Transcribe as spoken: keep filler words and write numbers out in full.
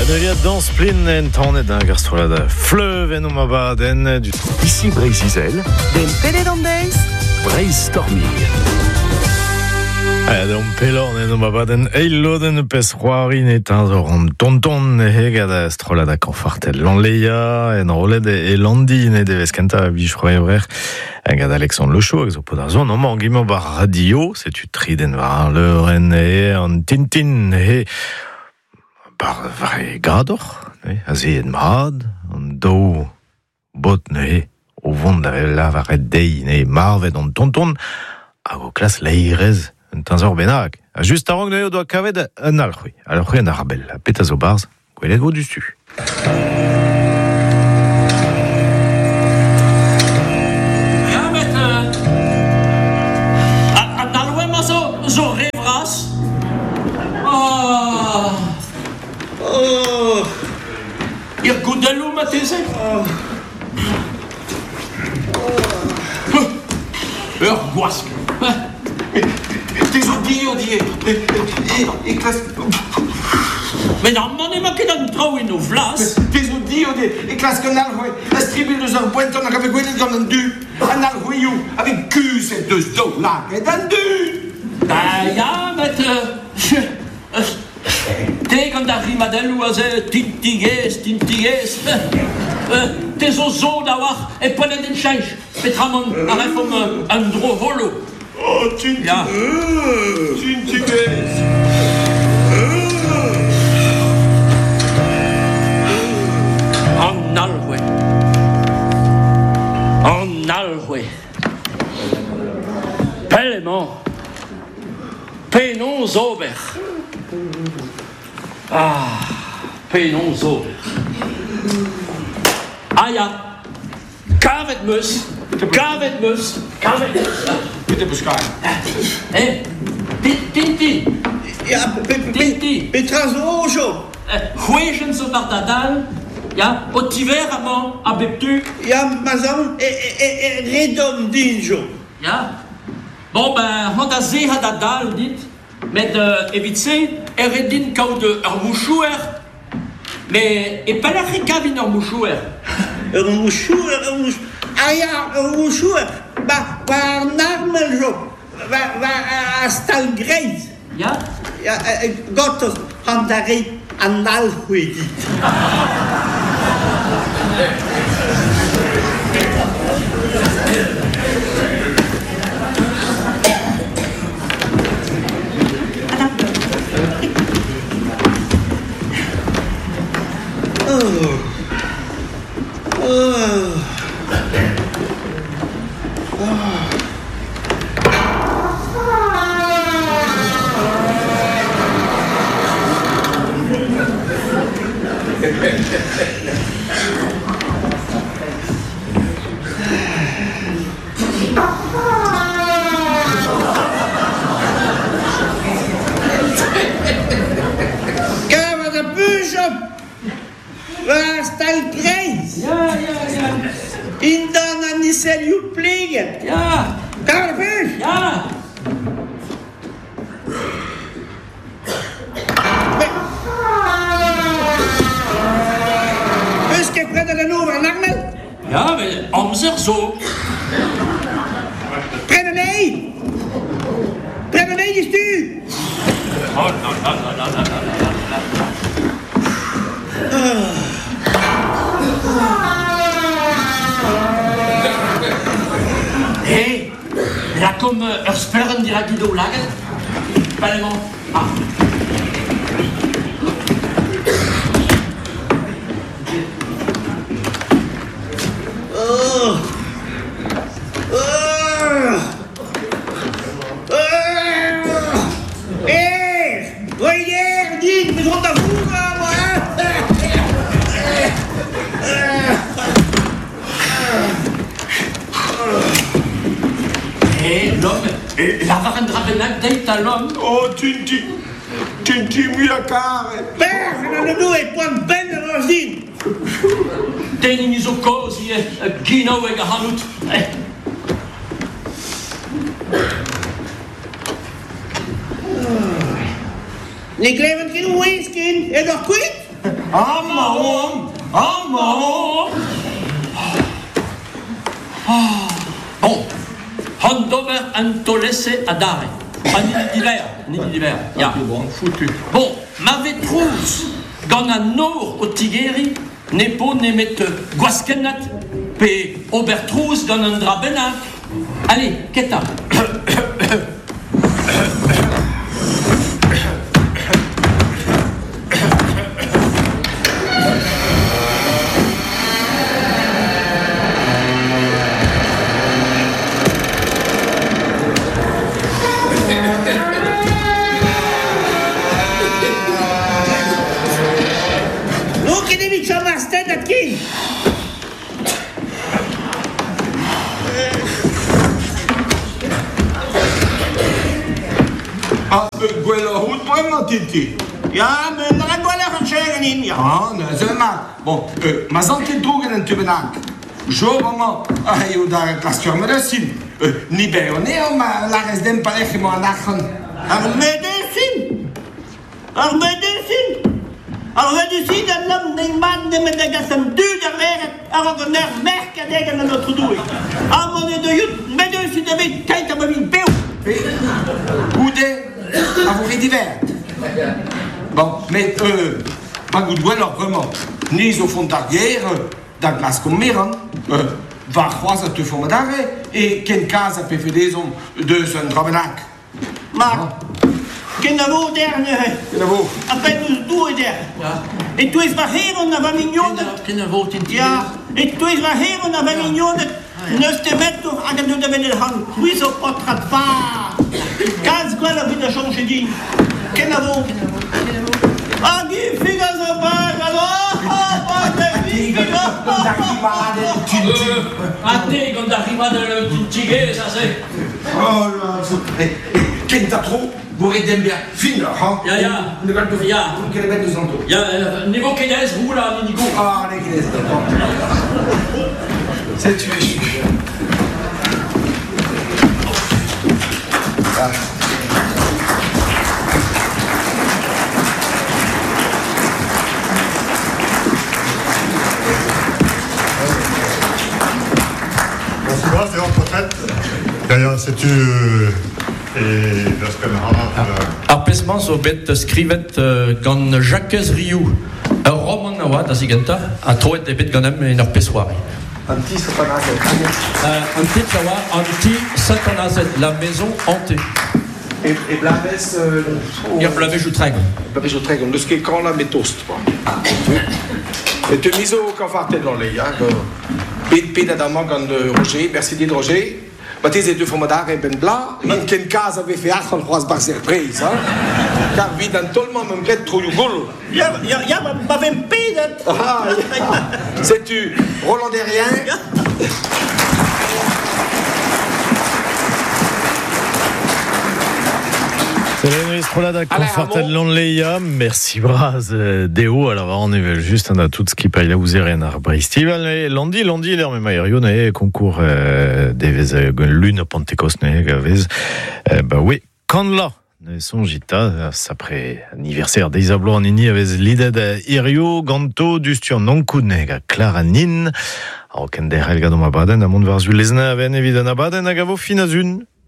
Delia dans Splin en tannet d'un gastrolade fleuve en omabaden du Ici Brésil, Den Peledondeis, Brainstorming. Adam pelorn en omabaden eiloden pesroarin et un zoron tonton hegad astrolada confartel l'enleia en roled et landi ne deves kenta bichroevrer hegad Alexandre Lechaud exo podazon non mangimo bar radio c'est tu triden var le ren et en tintin et par vrai gador azien mad en do bot ne au vond la varet dei ne marvet on tonton a go classe leirez un tanzor benag. Juste avant que nous doit kavet un alchui. Alchui en arabel. Pétazo bars. Gwelet go du stu. Ja, met an alchui ma zo zo revras. Oh. Oh. Ir goudelou ma teze. Oh. Ur gwask. Des odieux, odieux. Et classe. Mais non, on est manqué d'un trou et nous vlas. Des odieux, odieux. Et classe qu'un alroué. La stribule de leur pointe, on a qu'avec Gwyneth dans un du. Un alroué, avec cul, c'est deux dos là. Et d'un du. Ah, ja, met. T'es quand t'arrives madel ou à ce tintigues, tintigues. T'es au zoo d'avoir et pas d'un change. Petramon, arrête comme un drôle holo. Oh, tintigues. Ja. Tintigues. En alwe. En alwe. Pellement. Penon zober. Ah, penon zober. Ah ja. Kavet mus. Kavet mus. Kavet mus. Bitte beschreiben. Eh, Tinti. Ja, Tinti. Petrasojo. Huegen zo par dadal. Ja, au hiver amant abeptu. Ja, mazam e redondinjo. Ja. Bon ben, on a zé à dadal dit, mais de éviter eredin kao de ur mouchouer. Mais et pas la récavine ur mouchouer. Ur mouchouer, ur mouchouer. Ah ja, ur mouchouer. Ba, ba narmeljo. Ba, ba, a stal greiz. Ja. Ja, gotos, han dare an alhue dit. Oh. Oh. Kamer de buurschap. Waar staat Grace? Ja, ja, ja. In dan aan die cel je plegen. Ja. Kamer de buurs. Ja. Dus ik heb er over een angel. Ja, mais omzer zo. Prenne nee. Prenne nee je stuur. Oh, no, no, no, no, no, no, no. Hé, la comme ur speren dira guido lagen. Pallement. Ah. Oh. Oh. Oh. Hé, regarde, dis, mais on t'a fou, moi. Hé, l'homme, la varendra benak deit à l'homme. Oh, Tinti. Tinti, miacare. Père, on a nous et point ben de rosine. Den in zo cozy, Gino e gehanut. Ik leef een keer whisky en nog kwijt. Amon, amon. Bon, Handover Antolesse Adare. Un nid d'hiver, nid d'hiver. Ja. Bon, foutu. Bon, m'avait trousse, gant an nor o tigeri, ne po ne met gwaskennet, pe obertrous gant an dra bennak. Allez, keta. Ah, quella hut poi Titi. Ja, men der er wel even zeggen in, ja. Ah, ne, zeg maar. Bon, euh, maar zand in droegen en tubenak. Jo, mama, ah, je daar klasje met de zin. Niet bij jou, nee, maar laat eens den palegje maar lachen. Er medicin. Er medicin. Er medicin, dat nam den man die met de gasten duurder leren. Er ook een merken tegen aan het gedoe. Allemaal in de jut, medicin, dat weet, kijk maar wie beeld. Hoe de, avoir divers. Bon, mais, euh, pas good well, vraiment. Ni au fond de la guerre, dans la glace comme Méran, euh, va croiser à te formidare, et qu'en cas, ça peut faire des hommes de son trabenac. Maar, ken dat woord derne, hè? Dat woord. Ik ben dus doe der. Ja. En toen is maar heren naar van miljoenen. Ken een woord in Ja, en toen is maar heren naar van miljoenen. Neuf meter, en dan doet hij met de hand. Wie zo pot gaat vaar. Ganz kwel op de change die. Ken dat woord. Ah, die vingers op haar. Ah, wat de vingers. Até quand arriva de Tintigé, ça c'est. Oh là, qu'en t'as trop, vous aidez bien. Fin, hein? Ja, ja. Ne va pas Ja. Vous qu'elle met deux ans. Ja, niveau Keynes, vous là, Nico. Ah, les Keynes, d'accord. C'est tu es. Ah. C'est en retraite. D'ailleurs, c'est-tu. Et la semaine Apesman zo bet skrivet gant Jacques Rioux ur roman na oa da zigenta a troet e bet ganem en ur pesoari. Anti satanazet. Anti la oa anti satanazet, la maison hantée. Et, et Blaves. Euh, Il y a Blaves Joutreg. Blaves Joutreg, on ne sait quand la met toast. Et tu mises au confort dans les gars. Pete Pete d'amant quand Roger, merci dit Roger. Baptisé deux formadaires et Ben Bla, in quel cas avait fait Arthur Croise par surprise, hein? Car vit dans tout le monde, même peut-être trop yougol. Ja, ja, ja, maar maar van Peter. Ah, sais-tu, Roland Derrien? Estrolada confortel Lonleia, merci Braz Deo. Alors on est juste on a tout ce qui paye la ouzeren ar Breistival et Landi Landi l'air mais Maïrio ne concours des lune Pentecost ne gavez bah oui quand là son gita après anniversaire des ablo en ini avec l'idée de Irio Ganto Dustion non kunega Claranin au kender Helga do Mabaden à Montvarzul lesna aven évidemment Mabaden à Gavo Finazun.